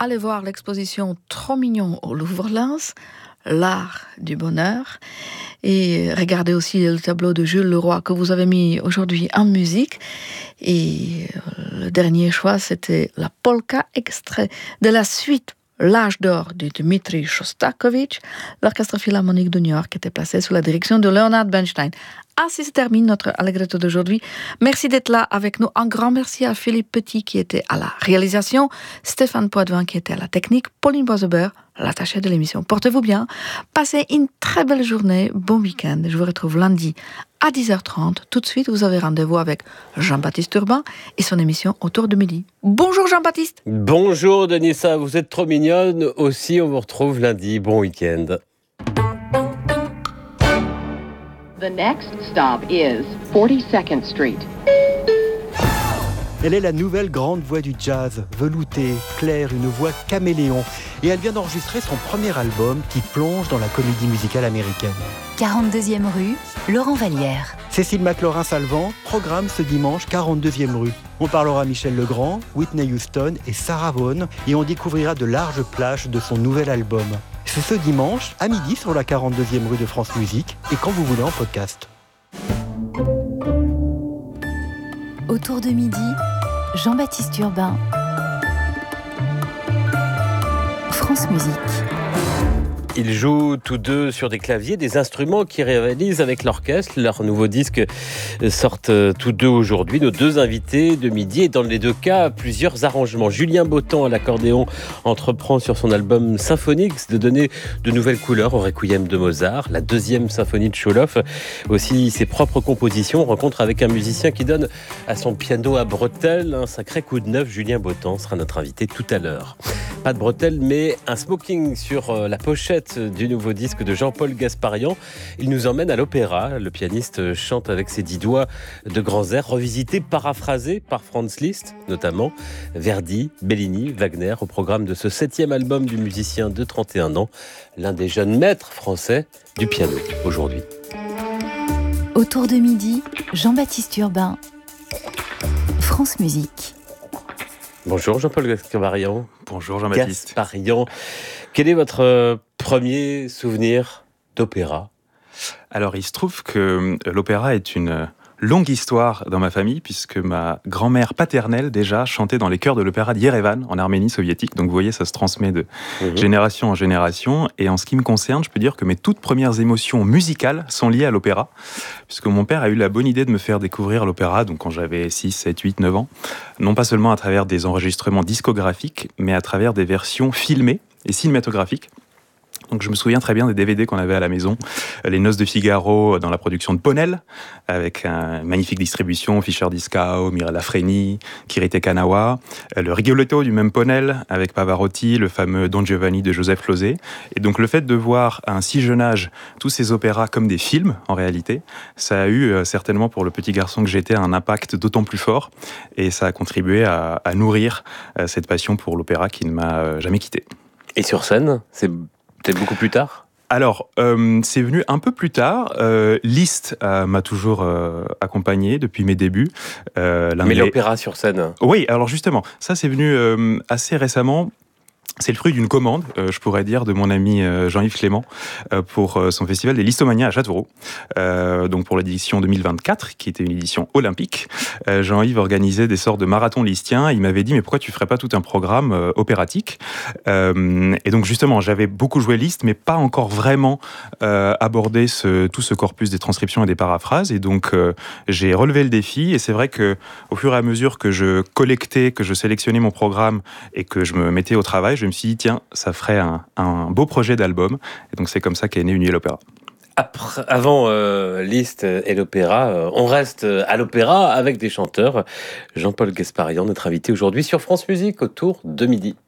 allez voir l'exposition Trop mignon au Louvre-Lens, l'art du bonheur. Et regardez aussi le tableau de Jules Leroy que vous avez mis aujourd'hui en musique. Et le dernier choix, c'était la polka, extrait de la suite L'âge d'or de Dmitri Shostakovich, l'orchestre philharmonique de New York était placé sous la direction de Leonard Bernstein. Ainsi se termine notre Allegretto d'aujourd'hui. Merci d'être là avec nous. Un grand merci à Philippe Petit qui était à la réalisation, Stéphane Poitvin qui était à la technique, Pauline Boisebert, l'attachée de l'émission. Portez-vous bien, passez une très belle journée, bon week-end. Je vous retrouve lundi à 10h30. Tout de suite, vous avez rendez-vous avec Jean-Baptiste Urbain et son émission Autour de midi. Bonjour Jean-Baptiste. Bonjour Denissa, vous êtes trop mignonne. Aussi, on vous retrouve lundi. Bon week-end. The next stop is 42nd Street. Elle est la nouvelle grande voix du jazz, veloutée, claire, une voix caméléon. Et elle vient d'enregistrer son premier album qui plonge dans la comédie musicale américaine. 42e rue, Laurent Vallière. Cécile McLaurin-Salvant programme ce dimanche 42e rue. On parlera Michel Legrand, Whitney Houston et Sarah Vaughan et on découvrira de larges plages de son nouvel album. C'est ce dimanche à midi sur la 42e rue de France Musique et quand vous voulez en podcast. Autour de midi, Jean-Baptiste Urbain. France Musique. Ils jouent tous deux sur des claviers, des instruments qu'ils réalisent avec l'orchestre. Leurs nouveaux disques sortent tous deux aujourd'hui. Nos deux invités de midi et dans les deux cas, plusieurs arrangements. Julien Bottan à l'accordéon entreprend sur son album Symphonix de donner de nouvelles couleurs au Requiem de Mozart. La deuxième symphonie de Choloff, aussi ses propres compositions. Rencontre avec un musicien qui donne à son piano à bretelles un sacré coup de neuf. Julien Bottan sera notre invité tout à l'heure. Pas de bretelles, mais un smoking sur la pochette du nouveau disque de Jean-Paul Gasparian. Il nous emmène à l'opéra. Le pianiste chante avec ses 10 doigts de grands airs, revisités, paraphrasés par Franz Liszt, notamment Verdi, Bellini, Wagner, au programme de ce 7e album du musicien de 31 ans, l'un des jeunes maîtres français du piano aujourd'hui. Autour de midi, Jean-Baptiste Urbain, France Musique. Bonjour Jean-Paul Gasparian. Bonjour Jean-Baptiste. Gasparian. Quel est votre premier souvenir d'opéra ? Alors, il se trouve que l'opéra est une longue histoire dans ma famille, puisque ma grand-mère paternelle, déjà, chantait dans les chœurs de l'opéra d'Yerevan, en Arménie soviétique. Donc, vous voyez, ça se transmet de génération en génération. Et en ce qui me concerne, je peux dire que mes toutes premières émotions musicales sont liées à l'opéra, puisque mon père a eu la bonne idée de me faire découvrir l'opéra, donc quand j'avais 6, 7, 8, 9 ans, non pas seulement à travers des enregistrements discographiques, mais à travers des versions filmées et cinématographiques. Donc je me souviens très bien des DVD qu'on avait à la maison, Les Noces de Figaro dans la production de Ponel, avec une magnifique distribution, Fischer Dieskau, Mirella Freni, Kirite Kanawa, le Rigoletto du même Ponel, avec Pavarotti, le fameux Don Giovanni de Joseph Losey. Et donc le fait de voir à un si jeune âge tous ces opéras comme des films, en réalité, ça a eu certainement pour le petit garçon que j'étais un impact d'autant plus fort, et ça a contribué à nourrir cette passion pour l'opéra qui ne m'a jamais quitté. Et sur scène, c'est peut-être beaucoup plus tard ? Alors, c'est venu un peu plus tard. Liszt m'a toujours accompagné depuis mes débuts. Mais l'opéra sur scène ? Oui, alors justement, ça c'est venu assez récemment. C'est le fruit d'une commande, je pourrais dire, de mon ami Jean-Yves Clément pour son festival des Listomanias à Châteauroux. Donc pour l'édition 2024, qui était une édition olympique, Jean-Yves organisait des sortes de marathons listiens. Il m'avait dit, mais pourquoi tu ferais pas tout un programme opératique ? Et donc justement, j'avais beaucoup joué Liszt, mais pas encore vraiment abordé tout ce corpus des transcriptions et des paraphrases. Et donc j'ai relevé le défi. Et c'est vrai que au fur et à mesure que je collectais, que je sélectionnais mon programme et que je me mettais au travail, je me suis dit, tiens, ça ferait un beau projet d'album. Et donc, c'est comme ça qu'est né Une nuit à l'opéra. Avant Liszt et l'opéra, on reste à l'opéra avec des chanteurs. Jean-Paul Gasparian, notre invité aujourd'hui sur France Musique autour de midi.